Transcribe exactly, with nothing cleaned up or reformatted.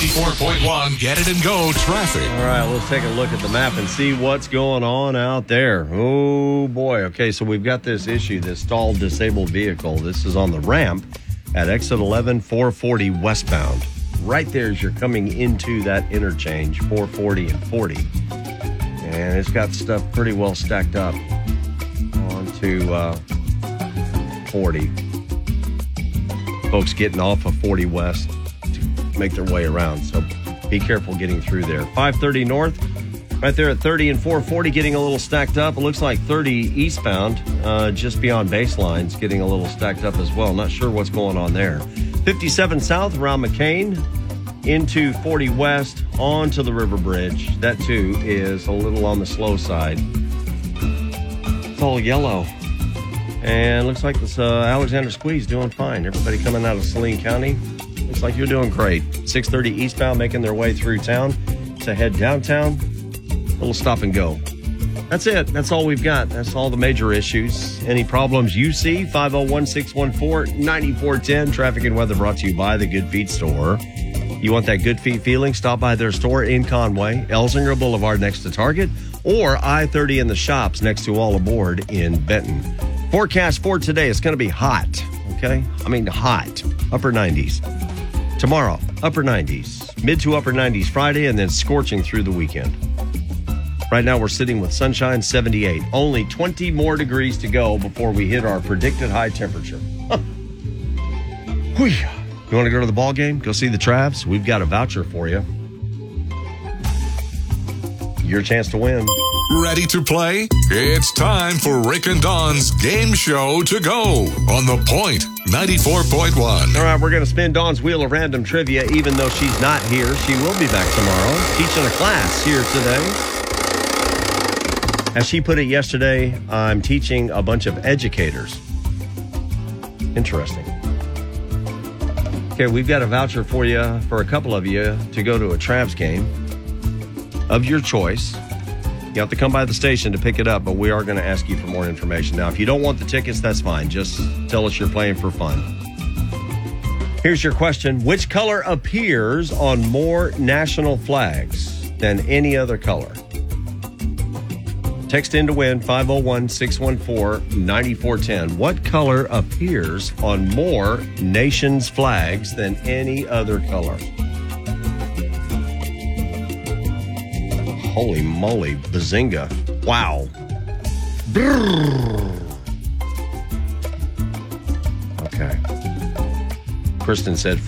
ninety-four point one, Get It and Go traffic. All right, let's take a look at the map and see what's going on out there. Oh, boy. Okay, so we've got this issue, this stalled disabled vehicle. This is on the ramp at exit eleven, four forty westbound. Right there as you're coming into that interchange, four forty and forty. And it's got stuff pretty well stacked up onto uh, forty. Folks getting off of forty west to make their way around. So be careful getting through there. five thirty north, right there at thirty and four forty, getting a little stacked up. It looks like thirty eastbound, uh, just beyond baselines, getting a little stacked up as well. Not sure what's going on there. fifty-seven south around McCain into forty west onto the River Bridge. That too is a little on the slow side. It's all yellow. And looks like this uh, Alexander Squeeze doing fine. Everybody coming out of Saline County, looks like you're doing great. six thirty eastbound making their way through town to head downtown. A little stop and go. That's it. That's all we've got. That's all the major issues. Any problems you see? five oh one, six one four, nine four one oh. Traffic and weather brought to you by the Good Feet Store. You want that Good Feet feeling? Stop by their store in Conway, Elsinger Boulevard next to Target, or I thirty in the shops next to All Aboard in Benton. Forecast for today, it's going to be hot, okay? I mean hot, upper nineties. Tomorrow, upper nineties. Mid to upper nineties Friday, and then scorching through the weekend. Right now, we're sitting with sunshine, seventy-eight. Only twenty more degrees to go before we hit our predicted high temperature. Whew. You want to go to the ball game? Go see the Travs? We've got a voucher for you. Your chance to win. Ready to play? It's time for Rick and Dawn's Game Show to Go on The Point ninety-four point one. All right, we're going to spin Dawn's Wheel of Random Trivia. Even though she's not here, she will be back tomorrow, teaching a class here today. As she put it yesterday, I'm teaching a bunch of educators. Interesting. Okay, we've got a voucher for you, for a couple of you, to go to a Travs game of your choice. You have to come by the station to pick it up, but we are going to ask you for more information. Now, if you don't want the tickets, that's fine. Just tell us you're playing for fun. Here's your question. Which color appears on more national flags than any other color? Text in to win, five oh one, six one four, nine four one oh. What color appears on more nations' flags than any other color? Holy moly, bazinga. Wow. Brrr. Okay. Kristen said